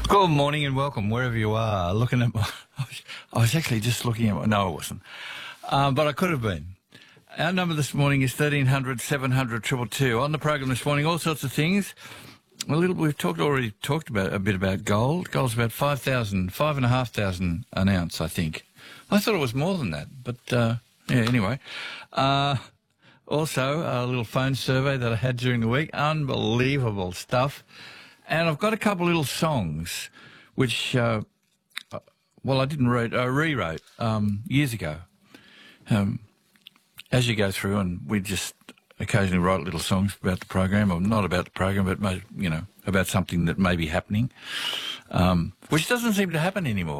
Good morning and welcome wherever you are. Looking at I was actually just looking at no, I wasn't, but I could have been. Our number this morning is 1300 700 222. On the program this morning, all sorts of things. We've already talked about a bit about gold. Gold's about 5,500 an ounce, I think. I thought it was more than that, but yeah. Anyway, also a little phone survey that I had during the week. Unbelievable stuff. And I've got a couple little songs, which, I didn't write, I rewrote years ago. As you go through, and we just occasionally write little songs about the program, or not about the program, but about something that may be happening, which doesn't seem to happen anymore.